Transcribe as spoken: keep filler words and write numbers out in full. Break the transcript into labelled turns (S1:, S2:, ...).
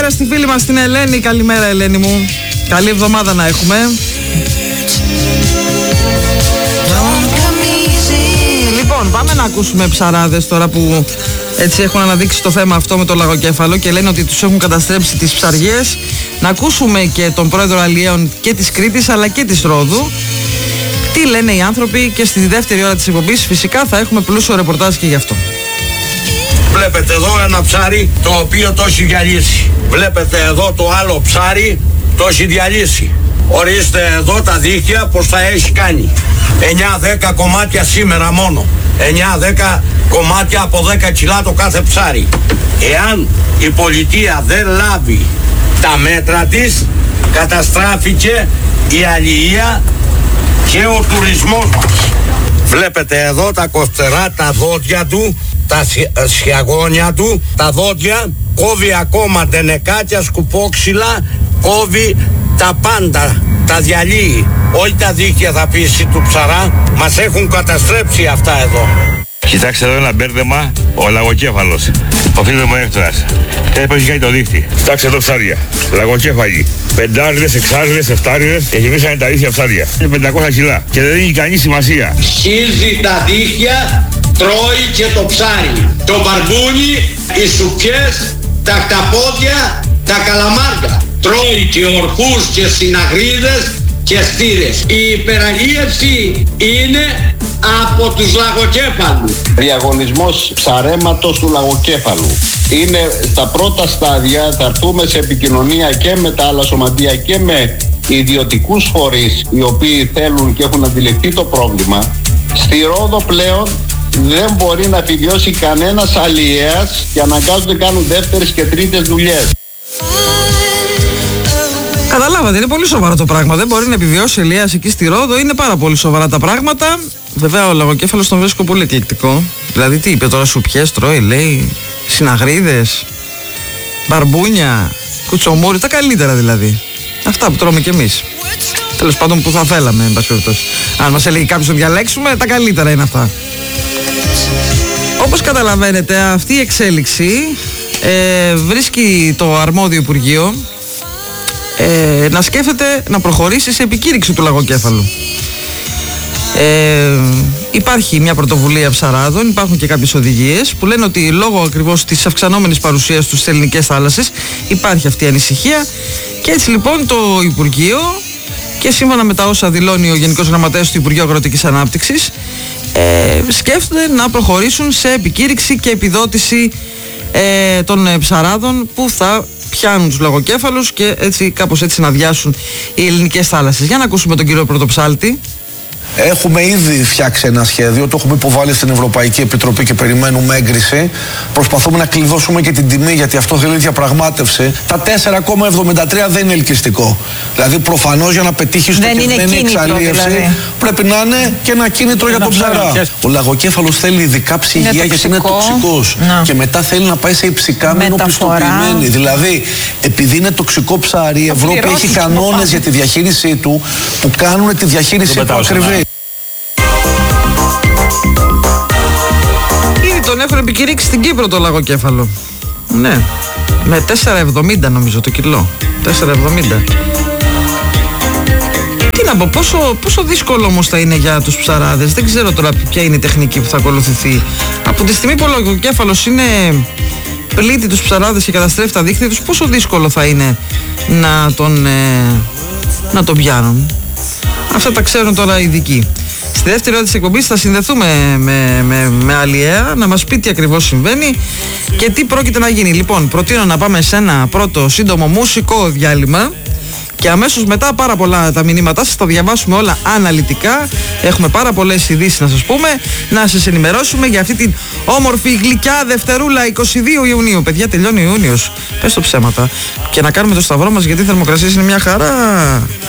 S1: καλημέρα στη φίλη μας την Ελένη. Καλημέρα Ελένη μου. Καλή εβδομάδα να έχουμε. Λοιπόν, πάμε να ακούσουμε ψαράδες τώρα που έτσι έχουν αναδείξει το θέμα αυτό με το λαγοκέφαλο και λένε ότι τους έχουν καταστρέψει τις ψαριές. Να ακούσουμε και τον πρόεδρο αλλιέων και της Κρήτης αλλά και της Ρόδου. Τι λένε οι άνθρωποι και στη δεύτερη ώρα της εκπομπής φυσικά θα έχουμε πλούσιο ρεπορτάζ και γι' αυτό.
S2: Βλέπετε εδώ ένα ψάρι το οποίο το έχει διαλύσει. Βλέπετε εδώ το άλλο ψάρι το έχει διαλύσει. Ορίστε εδώ τα δίχτυα πως θα έχει κάνει. εννιά δέκα κομμάτια σήμερα μόνο. εννιά δέκα κομμάτια από δέκα κιλά το κάθε ψάρι. Εάν η πολιτεία δεν λάβει τα μέτρα της, καταστράφηκε η αλληλεία και ο τουρισμός μας. Βλέπετε εδώ τα κοφτερά, τα δόντια του, τα σιαγόνια του, τα δόντια, κόβει ακόμα τενεκάτια, σκουπόξυλα, κόβει τα πάντα, τα διαλύει. Όλοι τα δίχτυα θα πείσει του ψαρά, μας έχουν καταστρέψει αυτά εδώ.
S3: Κοιτάξτε εδώ ένα μπέρδεμα, ο λαγοκέφαλος, ο φίλος μου Έκτορας. Και έπαιζε κάνει το δίχτυ. Κοιτάξτε εδώ ψάρια, λαγοκέφαλοι. Πεντάριδες, εξάριδες, εφτάριδες και γεμίσανε τα δίχτυα ψάρια. Είναι πεντακόσια κιλά και δεν έχει κανεί σημασία.
S2: Χύζει τα δίχτυα, τρώει και το ψάρι. Το μπαρμπούνι, οι σουπιές, τα χταπόδια, τα καλαμάρια. Τρώει και ορκούς και συναγρίδες και στήρες. Η υπεραλίευση είναι από τους λαγοκέφαλους.
S4: Διαγωνισμός ψαρέματος του λαγοκέφαλου. Είναι στα πρώτα στάδια, θα έρθουμε σε επικοινωνία και με τα άλλα σωματεία και με ιδιωτικούς φορείς οι οποίοι θέλουν και έχουν αντιληφθεί το πρόβλημα. Στη Ρόδο πλέον δεν μπορεί να επιβιώσει κανένας αλλιέας και αναγκάζονται να κάνουν δεύτερες και τρίτες δουλειές.
S1: Καταλάβατε, είναι πολύ σοβαρό το πράγμα. Δεν μπορεί να επιβιώσει η Ελίας εκεί στη Ρόδο. Είναι πάρα πολύ σοβαρά τα πράγματα. Βέβαια, ο λαγοκέφαλος τον βρίσκω πολύ εκλεκτικό. Δηλαδή, τι είπε τώρα, σουπιές τρώει, λέει, συναγρίδες, μπαρμπούνια, κουτσομούρι, τα καλύτερα δηλαδή. Αυτά που τρώμε κι εμείς. Τέλος πάντων, που θα θέλαμε, εν πάση περιπτώσει. Αν μας έλεγε κάποιος να διαλέξουμε, τα καλύτερα είναι αυτά. Όπως καταλαβαίνετε, αυτή η εξέλιξη ε, βρίσκει το αρμόδιο Υπουργείο Ε, να σκέφτεται να προχωρήσει σε επικήρυξη του λαγοκέφαλου. Ε, υπάρχει μια πρωτοβουλία ψαράδων, υπάρχουν και κάποιες οδηγίες που λένε ότι λόγω ακριβώς της αυξανόμενης παρουσίας του στις ελληνικές θάλασσες υπάρχει αυτή η ανησυχία και έτσι λοιπόν το Υπουργείο και σύμφωνα με τα όσα δηλώνει ο Γενικός Γραμματέας του Υπουργείου Αγροτικής Ανάπτυξης ε, σκέφτονται να προχωρήσουν σε επικήρυξη και επιδότηση ε, των ε, ψαράδων που θα πιάνουν τους λαγοκέφαλους και έτσι κάπως έτσι να αδειάσουν οι ελληνικές θάλασσες. Για να ακούσουμε τον κύριο Πρωτοψάλτη.
S5: Έχουμε ήδη φτιάξει ένα σχέδιο, το έχουμε υποβάλει στην Ευρωπαϊκή Επιτροπή και περιμένουμε έγκριση. Προσπαθούμε να κλειδώσουμε και την τιμή, γιατί αυτό θέλει διαπραγμάτευση. Τα τέσσερα κόμμα εβδομήντα τρία δεν είναι ελκυστικό. Δηλαδή, προφανώς για να πετύχει στοχευμένη εξαλίευση δηλαδή, πρέπει να είναι και ένα κίνητρο για τον ψαρά. Ο λαγοκέφαλος θέλει ειδικά ψυγεία είναι γιατί είναι τοξικός. Να. Και μετά θέλει να πάει σε υψηκάμενο πιστοποιημένη. Δηλαδή, επειδή είναι τοξικό ψάρι, η Ευρώπη έχει κανόνες για τη διαχείρισή του που κάνουν τη διαχείρισή του ακριβή.
S1: Τον έχουν επικηρύξει στην Κύπρο το λαγοκέφαλο. Ναι, με τέσσερα εβδομήντα νομίζω το κιλό. τέσσερα εβδομήντα. Τι να πω, πόσο, πόσο δύσκολο όμως θα είναι για τους ψαράδες. Δεν ξέρω τώρα ποια είναι η τεχνική που θα ακολουθηθεί. Από τη στιγμή που ο λαγοκέφαλος είναι πλήττει τους ψαράδες και καταστρέφει τα δίχτυα τους, πόσο δύσκολο θα είναι να τον, ε, να τον πιάνουν. Αυτά τα ξέρουν τώρα οι ειδικοί. Στη δεύτερη ώρα της εκπομπής θα συνδεθούμε με, με, με αλλιέα να μας πει τι ακριβώς συμβαίνει και τι πρόκειται να γίνει. Λοιπόν, προτείνω να πάμε σε ένα πρώτο σύντομο μουσικό διάλειμμα και αμέσως μετά πάρα πολλά τα μηνύματά σας τα διαβάσουμε όλα αναλυτικά. Έχουμε πάρα πολλές ειδήσεις να σας πούμε, να σας ενημερώσουμε για αυτή την όμορφη γλυκιά Δευτερούλα εικοστή δεύτερη Ιουνίου. Παιδιά, τελειώνει ο Ιούνιος, πες το ψέματα, και να κάνουμε το σταυρό μας γιατί οι θερμοκρασίες είναι μια χαρά.